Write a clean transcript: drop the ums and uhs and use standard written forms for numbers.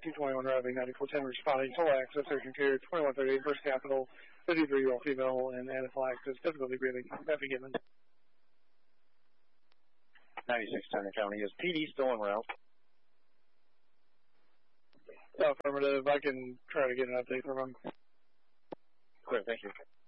221 Riley, 9410 responding, total access, search and carrier, 2138, First Capital, 53-year-old female, and anaphylaxis, difficulty breathing, copy given. 96 Turner County, is PD still en route? Affirmative, I can try to get an update from them. Clear, thank you.